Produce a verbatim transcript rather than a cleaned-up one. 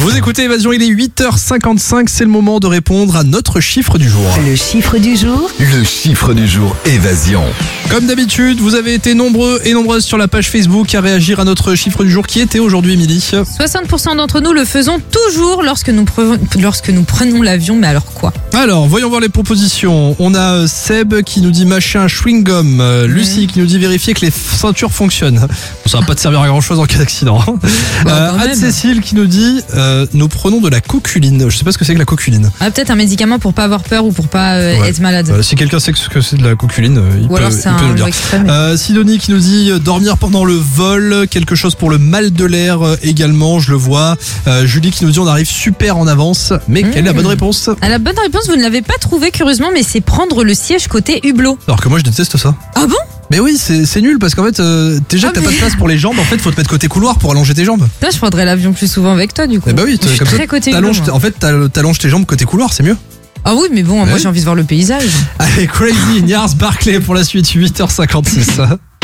Vous écoutez Évasion, il est huit heures cinquante-cinq, c'est le moment de répondre à notre chiffre du jour. Le chiffre du jour. Le chiffre du jour, Évasion. Comme d'habitude, vous avez été nombreux et nombreuses sur la page Facebook à réagir à notre chiffre du jour qui était aujourd'hui, Émilie. soixante pour cent d'entre nous le faisons toujours lorsque nous, pre- lorsque nous prenons l'avion, mais alors quoi ? Alors, voyons voir les propositions. On a euh, Seb qui nous dit machin chewing-gum. Euh, Lucie qui nous dit vérifier que les f- ceintures fonctionnent. Bon, ça va pas te servir à grand chose en cas d'accident. Bah, Euh, quand même. Anne-Cécile qui nous dit euh, nous prenons de la coculine. Je sais pas ce que c'est que la coculine. Ah, peut-être un médicament pour pas avoir peur ou pour pas euh, Ouais. être malade. Euh, si quelqu'un sait ce que c'est de la coculine, euh, il Ou peut, alors il c'est peut nous un le dire. mot extrême. Euh, Sidonie qui nous dit euh, dormir pendant le vol, quelque chose pour le mal de l'air euh, également, je le vois. Euh, Julie qui nous dit on arrive super en avance, mais Mmh. quelle est la bonne réponse? Ah, la bonne réponse, vous ne l'avez pas trouvée curieusement, mais c'est prendre le siège côté hublot. Alors que moi je déteste ça. Ah bon ? Mais oui, c'est c'est nul parce qu'en fait, euh, déjà Ah, que t'as mais- pas de place pour les jambes, en fait, faut te mettre côté couloir pour allonger tes jambes. Là, je prendrais l'avion plus souvent avec toi, du coup. Eh bah oui, je suis comme ça, très côté hublot. t'allonges, moi. en fait, t'all- t'allonges tes jambes côté couloir, c'est mieux. Ah oui, mais bon, moi Ouais. j'ai envie de voir le paysage. Allez, Crazy, Niars, Barclay pour la suite, huit heures cinquante-six.